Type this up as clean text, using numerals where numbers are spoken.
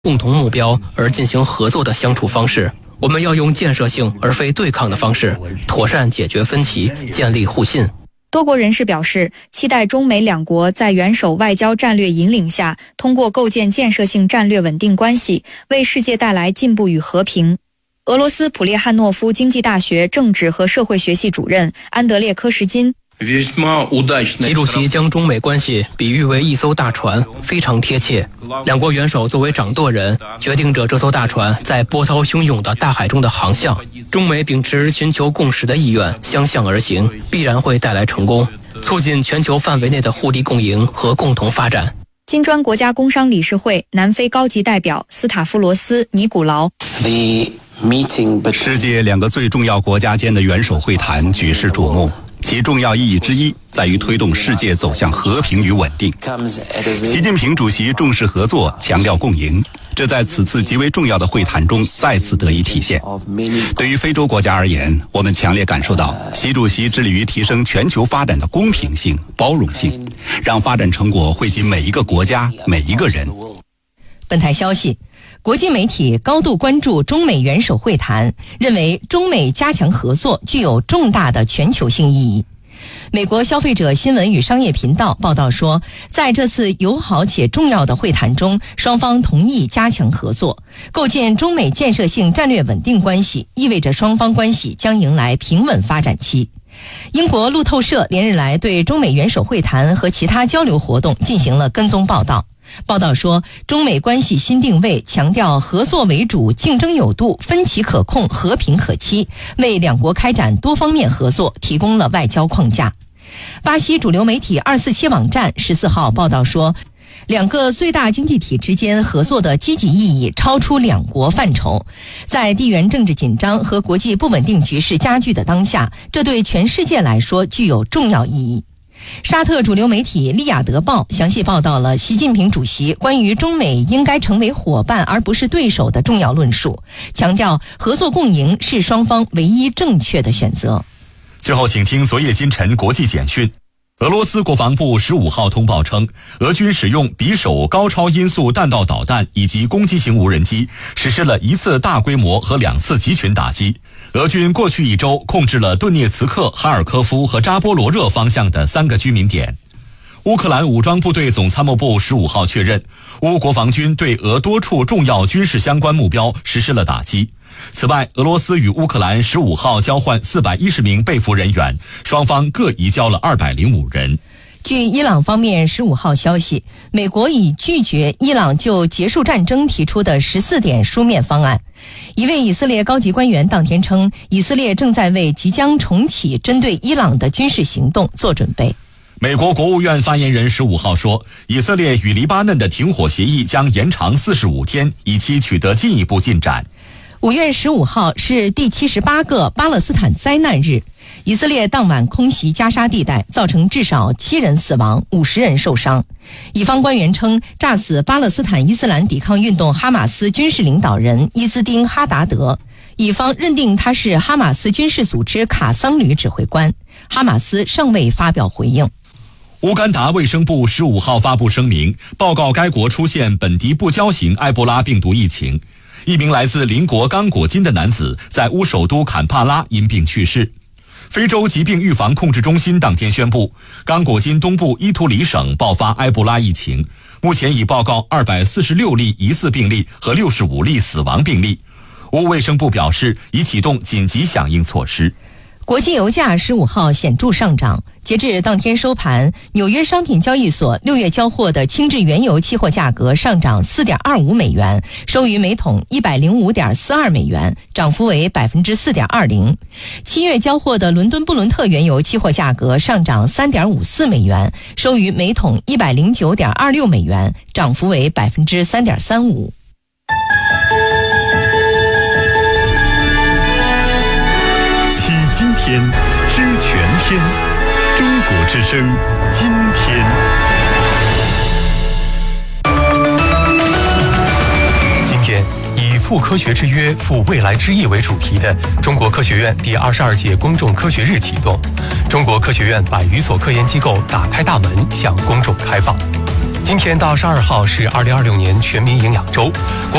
共同目标而进行合作的相处方式。我们要用建设性而非对抗的方式，妥善解决分歧，建立互信。 多国人士表示，期待中美两国在元首外交战略引领下，通过构建建设性战略稳定关系，为世界带来进步与和平。俄罗斯普列汉诺夫经济大学政治和社会学系主任安德烈科什金， 习主席将中美关系比喻为一艘大船，非常贴切。两国元首作为掌舵人，决定着这艘大船在波涛汹涌的大海中的航向。中美秉持寻求共识的意愿，相向而行，必然会带来成功，促进全球范围内的互利共赢和共同发展。 金砖国家工商理事会南非高级代表斯塔夫罗斯·尼古劳， 世界两个最重要国家间的元首会谈举世瞩目，其重要意义之一在于推动世界走向和平与稳定。习近平主席重视合作，强调共赢，这在此次极为重要的会谈中再次得以体现。对于非洲国家而言，我们强烈感受到习主席致力于提升全球发展的公平性、包容性，让发展成果惠及每一个国家、每一个人。 本台消息，国际媒体高度关注中美元首会谈，认为中美加强合作具有重大的全球性意义。美国消费者新闻与商业频道报道说，在这次友好且重要的会谈中，双方同意加强合作，构建中美建设性战略稳定关系，意味着双方关系将迎来平稳发展期。英国路透社连日来对中美元首会谈和其他交流活动进行了跟踪报道。报道说，中美关系新定位强调合作为主、竞争有度、分歧可控、和平可期，为两国开展多方面合作提供了外交框架。巴西主流媒体247网站14号报道说，两个最大经济体之间合作的积极意义超出两国范畴，在地缘政治紧张和国际不稳定局势加剧的当下，这对全世界来说具有重要意义。沙特主流媒体利雅得报详细报道了习近平主席关于中美应该成为伙伴而不是对手的重要论述，强调合作共赢是双方唯一正确的选择。 最后请听昨夜今晨国际简讯。俄罗斯国防部15号通报称，俄军使用匕首高超音速弹道导弹以及攻击型无人机，实施了1次大规模和2次集群打击。俄军过去1周控制了顿涅茨克、哈尔科夫和扎波罗热方向的3个居民点。乌克兰武装部队总参谋部15号确认，乌国防军对俄多处重要军事相关目标实施了打击。此外，俄罗斯与乌克兰15号交换410名被俘人员，双方各移交了205人。 据伊朗方面15号消息，美国已拒绝伊朗就结束战争提出的14点书面方案。一位以色列高级官员当天称，以色列正在为即将重启针对伊朗的军事行动做准备。 美国国务院发言人15号说，以色列与黎巴嫩的停火协议将延长45天，以期取得进一步进展。 5月15号是第78个巴勒斯坦灾难日，以色列当晚空袭加沙地带，造成至少7人死亡，50人受伤。以方官员称，炸死巴勒斯坦伊斯兰抵抗运动哈马斯军事领导人伊兹丁·哈达德，以方认定他是哈马斯军事组织卡桑旅指挥官。哈马斯尚未发表回应。 乌干达卫生部15号发布声明，报告该国出现本地不交型埃博拉病毒疫情。一名来自邻国刚果金的男子在乌首都坎帕拉因病去世。非洲疾病预防控制中心当天宣布，刚果金东部伊图里省爆发埃博拉疫情，目前已报告246例疑似病例和65例死亡病例。乌卫生部表示，已启动紧急响应措施。 国际油价15号显著上涨，截至当天收盘，纽约商品交易所6月交货的轻质原油期货价格上涨 4.25 美元，收于每桶 105.42 美元，涨幅为 4.20%。7月交货的伦敦布伦特原油期货价格上涨 3.54 美元，收于每桶 109.26 美元，涨幅为 3.35%。 今天知全天，中国之声今天。今天以赴科学之约，赴未来之翼为主题的中国科学院第22届公众科学日启动，中国科学院把100所科研机构打开大门向公众开放。 今天到12号是2026年全民营养周。